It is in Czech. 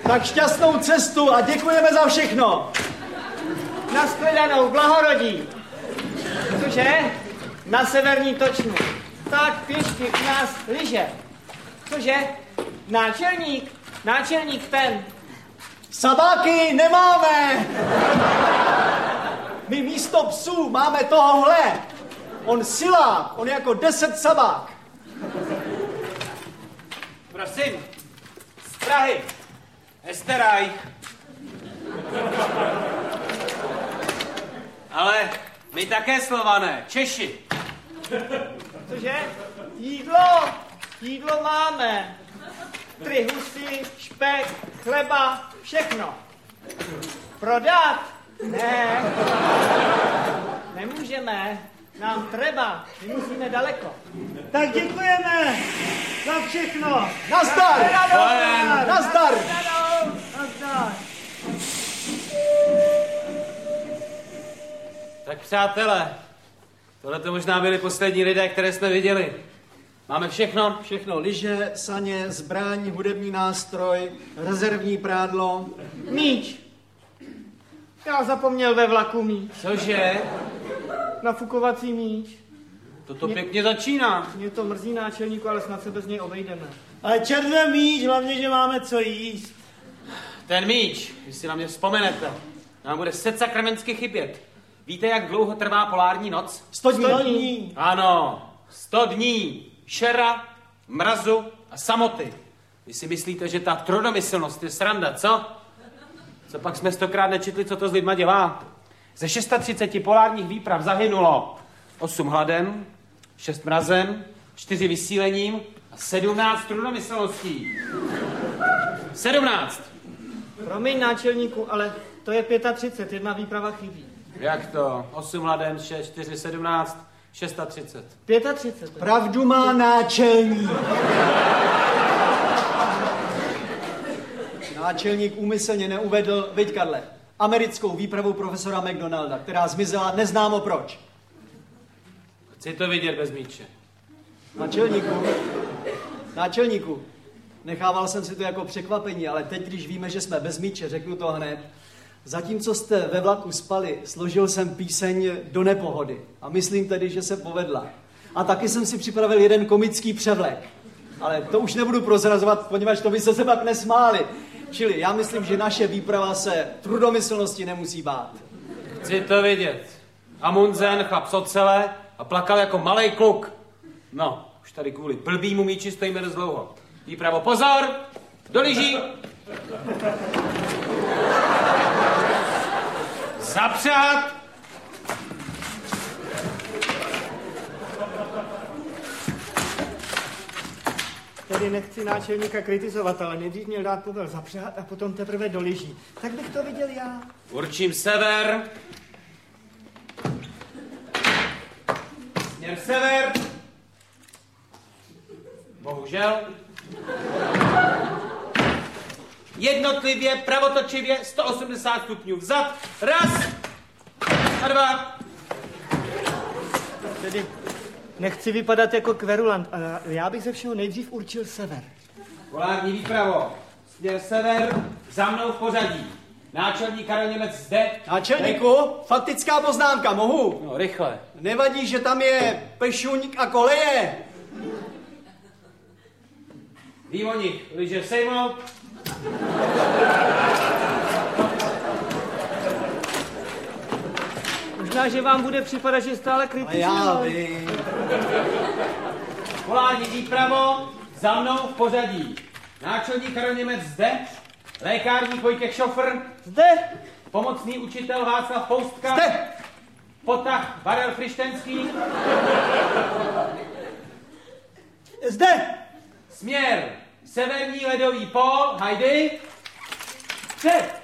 Tak šťastnou cestu a děkujeme za všechno. Nashledanou, Blahorodí. Cože? Na severní točnu. Tak pěšky u nás lyže. Cože? Náčelník ten. Sabáky nemáme. My místo psů máme tohohle. On silák, on je jako 10 sabák. Prosím, z Prahy, Esteraj. Ale my také Slované, Češi. Cože? Jídlo máme. 3 husy, špek, chleba, všechno. Prodat? Ne. Nemůžeme. Nám treba. My musíme daleko. Tak děkujeme za všechno. Nazdar! Nazdar! Nazdar. Tak přátelé, tohle to možná byli poslední lidé, které jsme viděli. Máme všechno? Všechno, lyže, saně, zbraň, hudební nástroj, rezervní prádlo. Míč. Já zapomněl ve vlaku míč. Cože? Nafukovací míč. Toto pěkně začíná. Mě to mrzí, náčelníku, ale snad se bez něj obejdeme. Ale červe míč, hlavně, že máme co jíst. Ten míč, když si na mě vzpomenete, nám bude secakramentsky chybět. Víte, jak dlouho trvá polární noc? 100 dní. Ano, 100 dní. Šera, mrazu a samoty. Vy si myslíte, že ta trodomyslnost je sranda, co? Co pak jsme 100krát nečetli, co to s lidma dělá? Ze 630 polárních výprav zahynulo 8 hladem, 6 mrazem, 4 vysílením a 17 trodomyslností. 17. Promiň, náčelníku, ale to je 35, jedna výprava chybí. Jak to? 8 hladem, 6, 4, 17, 630. 35. Pravdu má náčelník. Náčelník úmyslně neuvedl, viď Karle, americkou výpravu profesora McDonalda, která zmizela neznámo proč. Chci to vidět bez míče. Náčelníku, nechával jsem si to jako překvapení, ale teď, když víme, že jsme bez míče, řeknu to hned. Zatímco jste ve vlaku spali, složil jsem píseň Do nepohody. A myslím tedy, že se povedla. A taky jsem si připravil jeden komický převlek. Ale to už nebudu prozrazovat, poněvadž to byste se pak nesmáli. Čili já myslím, že naše výprava se trudomyslnosti nemusí bát. Chci to vidět. Amundsen, chlap z ocele a plakal jako malej kluk. No, už tady kvůli blbýmu míči stojíme dost dlouho. Výpravo, pozor! Do lyží! Zapřát! Tedy nechci náčelníka kritizovat, ale nejdřív měl dát povel zapřát a potom teprve do lyží. Tak bych to viděl já. Určím sever. Směr sever. Bohužel. Jednotlivě, pravotočivě, 180 stupňů vzad. Raz a 2. Tedy nechci vypadat jako kverulant, ale já bych ze všeho nejdřív určil sever. Polární výpravo. Směr sever, za mnou v pořadí. Náčelník Karel Němec zde. Náčelníku, faktická poznámka, mohu? No, rychle. Nevadí, že tam je pešuňk a koleje? Vím o nich. Lyže sejmout. Možná, že vám bude připadat, že stále kritizuju. Já vím. Polární výpravo, za mnou v pořadí. Náčelník Karel Němec zde. Lékárník Vojtěch Šofr. Zde. Pomocný učitel Václav Poustka. Zde. Potah Barel Frištenský. Zde. Směr severní ledový pól. Hajdy. Před.